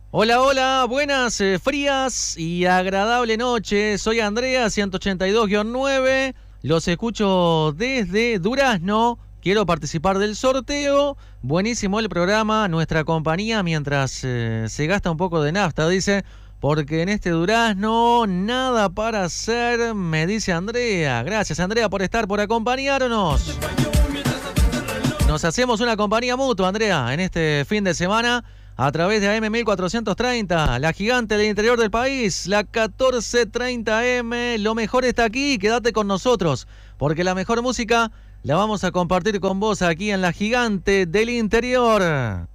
Hola, hola, buenas, frías y agradable noche. Soy Andrea, 182-9. Los escucho desde Durazno. Quiero participar del sorteo. Buenísimo el programa, nuestra compañía mientras se gasta un poco de nafta, dice. Porque en este Durazno nada para hacer, me dice Andrea. Gracias, Andrea, por acompañarnos. Nos hacemos una compañía mutua, Andrea, en este fin de semana a través de AM 1430, la gigante del interior del país, la 1430M. Lo mejor está aquí, quédate con nosotros, porque la mejor música la vamos a compartir con vos aquí en la gigante del interior.